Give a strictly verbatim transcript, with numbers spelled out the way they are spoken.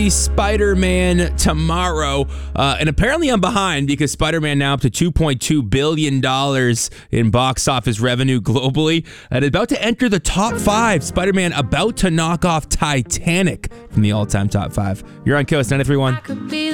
Spider-Man tomorrow. Uh, and apparently I'm behind because Spider-Man now up to two point two billion dollars in box office revenue globally. And about to enter the top five. Spider-Man about to knock off Titanic from the all-time top five. You're on Coast ninety-three point one.